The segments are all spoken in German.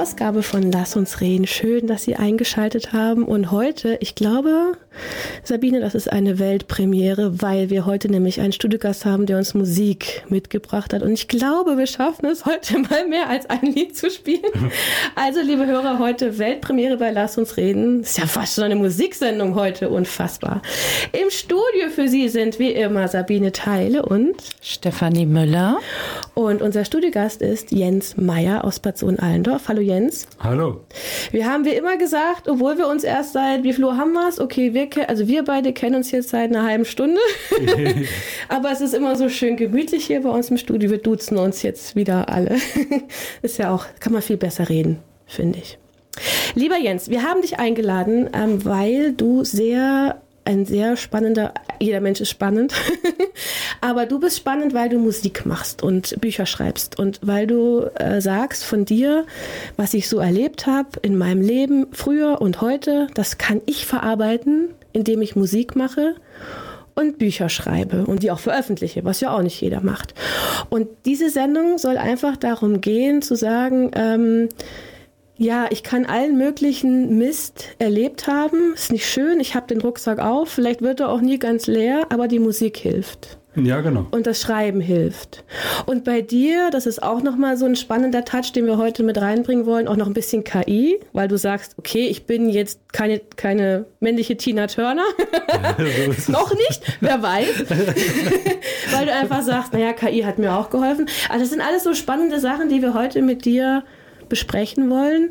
Ausgabe von Lass uns reden. Schön, dass Sie eingeschaltet haben. Und heute, ich glaube, Sabine, das ist eine Weltpremiere, weil wir heute nämlich einen Studiogast haben, der uns Musik mitgebracht hat. Und ich glaube, wir schaffen es heute mal mehr als ein Lied zu spielen. Also, liebe Hörer, heute Weltpremiere bei Lass uns reden. Ist ja fast schon eine Musiksendung heute, unfassbar. Im Studio für Sie sind wie immer Sabine Theile und Stefanie Müller. Und unser Studiogast ist Jens Meyer aus Bad Sohn-Allendorf. Hallo Jens. Hallo. Wir haben wie immer gesagt, obwohl wir uns erst seit, wie viel Uhr haben wir es? Okay, wir beide kennen uns jetzt seit einer halben Stunde. Aber es ist immer so schön gemütlich hier bei uns im Studio. Wir duzen uns jetzt wieder alle. Ist ja auch, kann man viel besser reden, finde ich. Lieber Jens, wir haben dich eingeladen, weil du ein sehr spannender, jeder Mensch ist spannend, aber du bist spannend, weil du Musik machst und Bücher schreibst und weil du sagst von dir, was ich so erlebt habe in meinem Leben früher und heute, das kann ich verarbeiten, indem ich Musik mache und Bücher schreibe und die auch veröffentliche, was ja auch nicht jeder macht. Und diese Sendung soll einfach darum gehen, zu sagen, ja, ich kann allen möglichen Mist erlebt haben. Ist nicht schön, ich habe den Rucksack auf. Vielleicht wird er auch nie ganz leer, aber die Musik hilft. Ja, genau. Und das Schreiben hilft. Und bei dir, das ist auch nochmal so ein spannender Touch, den wir heute mit reinbringen wollen, auch noch ein bisschen KI, weil du sagst, okay, ich bin jetzt keine männliche Tina Turner. Ja, so noch nicht, wer weiß. Weil du einfach sagst, naja, KI hat mir auch geholfen. Also das sind alles so spannende Sachen, die wir heute mit dir besprechen wollen.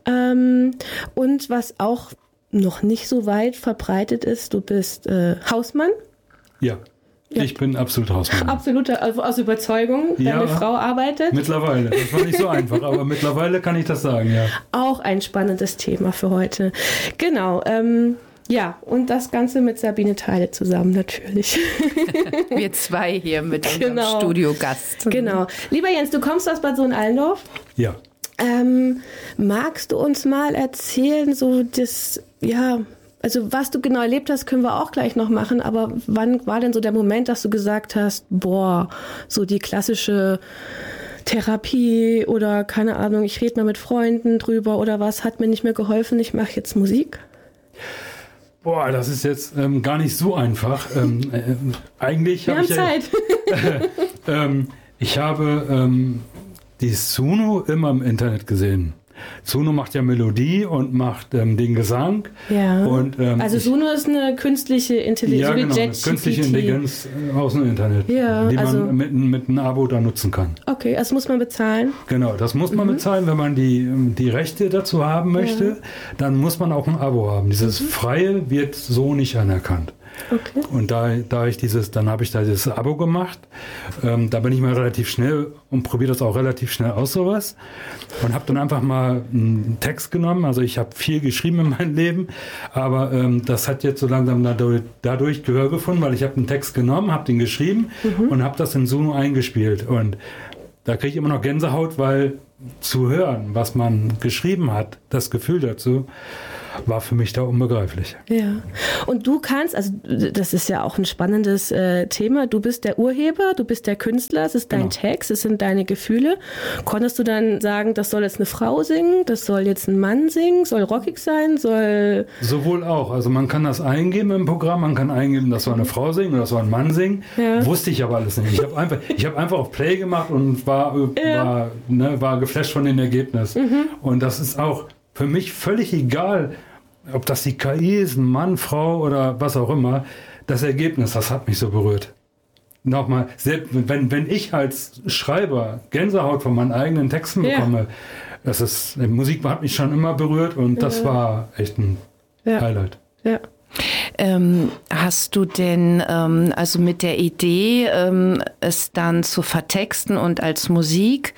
Und was auch noch nicht so weit verbreitet ist, du bist Hausmann. Ja, ich bin absolut Hausmann. Absolut, also aus Überzeugung. Deine Frau arbeitet. Mittlerweile. Das war nicht so einfach, aber mittlerweile kann ich das sagen, ja. Auch ein spannendes Thema für heute. Genau. Ja, und das Ganze mit Sabine Theile zusammen natürlich. Wir zwei hier mit unserem Studiogast. Genau. Lieber Jens, du kommst aus Bad Sohn-Allendorf? Ja. Magst du uns mal erzählen, so das, ja, also was du genau erlebt hast, können wir auch gleich noch machen, aber wann war denn so der Moment, dass du gesagt hast, boah, so die klassische Therapie oder keine Ahnung, ich rede mal mit Freunden drüber oder was, hat mir nicht mehr geholfen, ich mache jetzt Musik? Boah, das ist jetzt gar nicht so einfach. Eigentlich habe ich Zeit. Ich habe die Suno immer im Internet gesehen. Suno macht ja Melodie und macht den Gesang. Ja. Und, also Suno ist eine künstliche Intelligenz, ja, so wie genau, eine künstliche Intelligenz aus dem Internet, ja, die man mit einem Abo da nutzen kann. Okay, das muss man bezahlen. Genau, das muss man bezahlen, wenn man die Rechte dazu haben möchte. Dann muss man auch ein Abo haben. Dieses Freie wird so nicht anerkannt. Okay. Und dann habe ich dieses Abo gemacht. Da bin ich mal relativ schnell und probiere das auch relativ schnell aus, sowas. Und habe dann einfach mal einen Text genommen. Also ich habe viel geschrieben in meinem Leben, aber das hat jetzt so langsam dadurch Gehör gefunden, weil ich habe einen Text genommen, habe den geschrieben und habe das in Suno eingespielt. Und da kriege ich immer noch Gänsehaut, weil zu hören, was man geschrieben hat, das Gefühl dazu, war für mich da unbegreiflich. Ja. Und du kannst, also das ist ja auch ein spannendes Thema, du bist der Urheber, du bist der Künstler, es ist dein Text, es sind deine Gefühle. Konntest du dann sagen, das soll jetzt eine Frau singen, das soll jetzt ein Mann singen, soll rockig sein, soll... Sowohl auch, also man kann das eingeben im Programm, man kann eingeben, das soll eine Frau singen oder das soll ein Mann singen, wusste ich aber alles nicht. Ich habe einfach auf Play gemacht und war geflasht von dem Ergebnis. Und das ist auch für mich völlig egal, ob das die KI ist, ein Mann, Frau oder was auch immer. Das Ergebnis, das hat mich so berührt. Nochmal, selbst wenn ich als Schreiber Gänsehaut von meinen eigenen Texten bekomme, Musik hat mich schon immer berührt und das war echt ein Highlight. Ja. Hast du denn, also mit der Idee, es dann zu vertexten und als Musik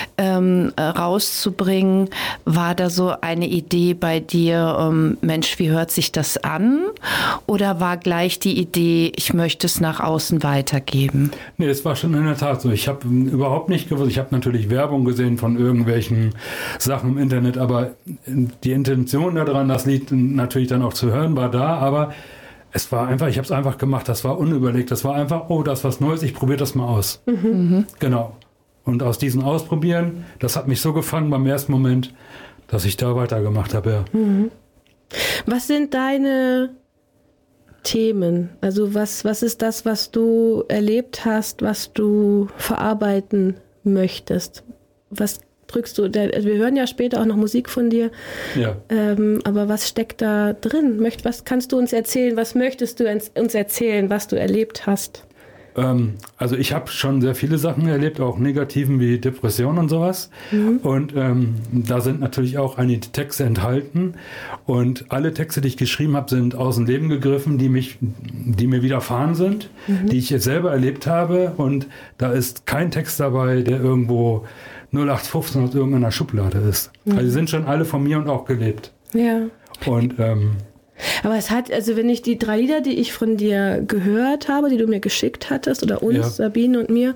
rauszubringen, war da so eine Idee bei dir, Mensch, wie hört sich das an? Oder war gleich die Idee, ich möchte es nach außen weitergeben? Nee, es war schon in der Tat so. Ich habe überhaupt nicht gewusst, ich habe natürlich Werbung gesehen von irgendwelchen Sachen im Internet, aber die Intention daran, das Lied natürlich dann auch zu hören, war da, aber es war einfach, ich habe es einfach gemacht, das war unüberlegt, das war einfach, das ist was Neues, ich probiere das mal aus. Genau. Und aus diesem Ausprobieren, das hat mich so gefangen beim ersten Moment, dass ich da weitergemacht habe. Ja. Was sind deine Themen? Also was ist das, was du erlebt hast, was du verarbeiten möchtest? Was drückst du? Wir hören ja später auch noch Musik von dir. Ja. Aber was steckt da drin? Was kannst du uns erzählen? Was möchtest du uns erzählen, was du erlebt hast? Also ich habe schon sehr viele Sachen erlebt, auch negativen wie Depressionen und sowas. Und da sind natürlich auch einige Texte enthalten. Und alle Texte, die ich geschrieben habe, sind aus dem Leben gegriffen, die mir widerfahren sind, die ich jetzt selber erlebt habe. Und da ist kein Text dabei, der irgendwo 0815 aus irgendeiner Schublade ist. Also die sind schon alle von mir und auch gelebt. Ja. Und aber es hat, also wenn ich die 3 Lieder, die ich von dir gehört habe, die du mir geschickt hattest, oder uns, Sabine und mir,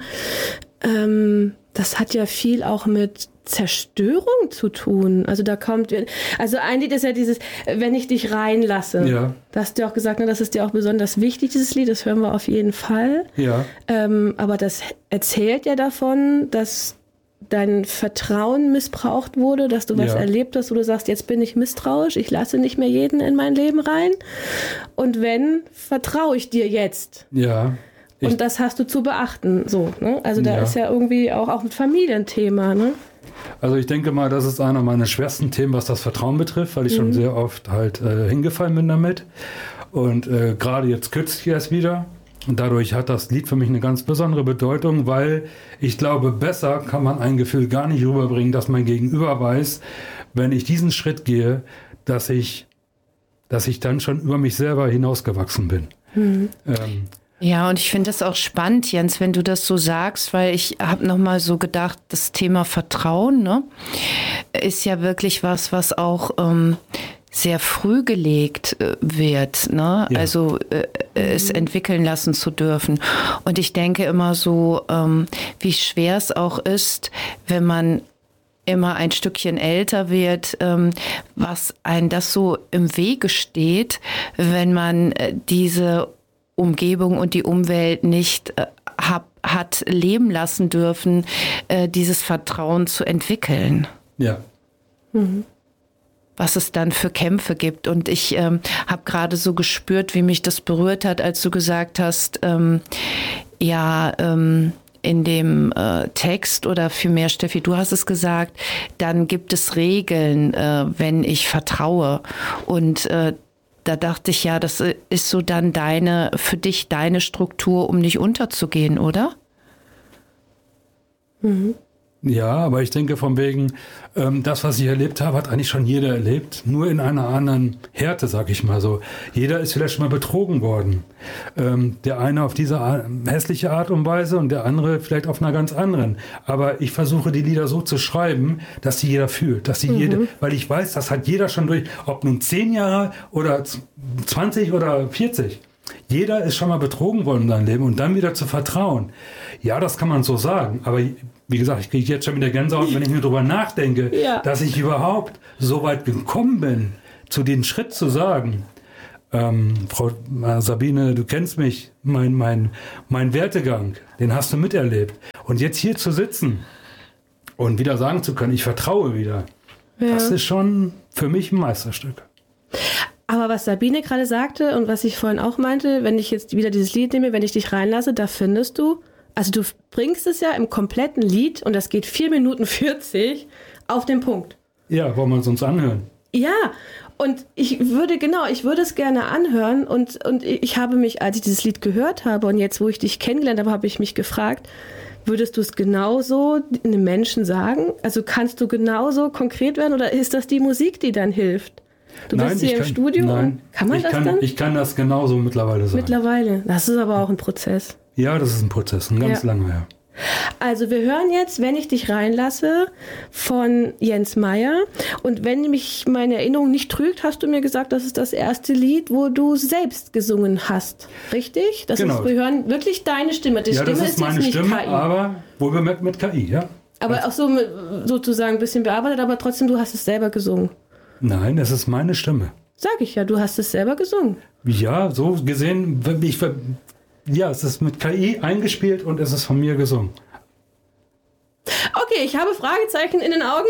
das hat ja viel auch mit Zerstörung zu tun. Also da kommt, also ein Lied ist ja dieses, wenn ich dich reinlasse. Ja. Da hast du auch gesagt, ne, das ist dir auch besonders wichtig, dieses Lied, das hören wir auf jeden Fall. Ja. Aber das erzählt ja davon, dass dein Vertrauen missbraucht wurde, dass du was erlebt hast, wo du sagst, jetzt bin ich misstrauisch, ich lasse nicht mehr jeden in mein Leben rein. Und wenn, vertraue ich dir jetzt. Ja. Und das hast du zu beachten. So, ne? Also da ist ja irgendwie auch ein Familienthema. Ne? Also ich denke mal, das ist einer meiner schwersten Themen, was das Vertrauen betrifft, weil ich schon sehr oft halt hingefallen bin damit. Und gerade jetzt kürzlich erst wieder. Und dadurch hat das Lied für mich eine ganz besondere Bedeutung, weil ich glaube, besser kann man ein Gefühl gar nicht rüberbringen, dass mein Gegenüber weiß, wenn ich diesen Schritt gehe, dass ich dann schon über mich selber hinausgewachsen bin. Ja, und ich finde das auch spannend, Jens, wenn du das so sagst, weil ich habe nochmal so gedacht, das Thema Vertrauen, ne, ist ja wirklich was auch sehr früh gelegt wird, ne? Ja. Also es entwickeln lassen zu dürfen. Und ich denke immer so, wie schwer es auch ist, wenn man immer ein Stückchen älter wird, was einem das so im Wege steht, wenn man diese Umgebung und die Umwelt nicht hat leben lassen dürfen, dieses Vertrauen zu entwickeln. Ja. Was es dann für Kämpfe gibt. Und ich habe gerade so gespürt, wie mich das berührt hat, als du gesagt hast, in dem Text oder vielmehr, Steffi, du hast es gesagt, dann gibt es Regeln, wenn ich vertraue. Und da dachte ich, ja, das ist so dann für dich deine Struktur, um nicht unterzugehen, oder? Ja, aber ich denke von wegen, das, was ich erlebt habe, hat eigentlich schon jeder erlebt. Nur in einer anderen Härte, sag ich mal so. Jeder ist vielleicht schon mal betrogen worden. Der eine auf diese hässliche Art und Weise und der andere vielleicht auf einer ganz anderen. Aber ich versuche, die Lieder so zu schreiben, dass sie jeder fühlt. Dass sie weil ich weiß, das hat jeder schon durch, ob nun 10 Jahre oder 20 oder 40. Jeder ist schon mal betrogen worden in seinem Leben und dann wieder zu vertrauen. Ja, das kann man so sagen, aber wie gesagt, ich kriege jetzt schon wieder Gänsehaut, wenn ich mir darüber nachdenke, dass ich überhaupt so weit gekommen bin, zu den Schritt zu sagen, Frau Sabine, du kennst mich, mein Werdegang, den hast du miterlebt. Und jetzt hier zu sitzen und wieder sagen zu können, ich vertraue wieder, das ist schon für mich ein Meisterstück. Aber was Sabine gerade sagte und was ich vorhin auch meinte, wenn ich jetzt wieder dieses Lied nehme, wenn ich dich reinlasse, da findest du, also du bringst es ja im kompletten Lied, und das geht 4 Minuten 40, auf den Punkt. Ja, wollen wir uns anhören? Ja, und ich würde es gerne anhören und ich habe mich, als ich dieses Lied gehört habe und jetzt, wo ich dich kennengelernt habe, habe ich mich gefragt, würdest du es genauso einem Menschen sagen? Also kannst du genauso konkret werden oder ist das die Musik, die dann hilft? Du bist hier im Studio? Nein, kann man das dann? Ich kann das genauso mittlerweile sagen. Mittlerweile? Das ist aber auch ein Prozess. Ja, das ist ein Prozess, ein ganz langer, ja. Also wir hören jetzt, wenn ich dich reinlasse, von Jens Meyer. Und wenn mich meine Erinnerung nicht trügt, hast du mir gesagt, das ist das erste Lied, wo du selbst gesungen hast. Richtig? Genau. Wir hören wirklich deine Stimme. Die Stimme das ist meine jetzt nicht Stimme, KI. aber wohlbemerkt mit KI, ja. Aber auch so sozusagen ein bisschen bearbeitet, aber trotzdem, du hast es selber gesungen. Nein, es ist meine Stimme. Sag ich ja, du hast es selber gesungen. Ja, so gesehen, es ist mit KI eingespielt und es ist von mir gesungen. okay, ich habe Fragezeichen in den Augen,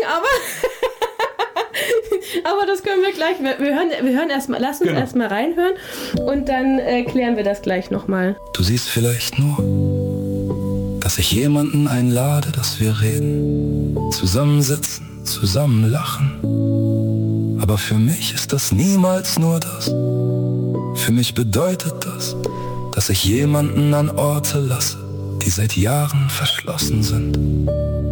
aber das können wir gleich, wir hören erstmal, lass uns erstmal reinhören und dann klären wir das gleich nochmal. Du siehst vielleicht nur, dass ich jemanden einlade, dass wir reden, zusammensitzen, zusammen lachen. Aber für mich ist das niemals nur das. Für mich bedeutet das, dass ich jemanden an Orte lasse, die seit Jahren verschlossen sind.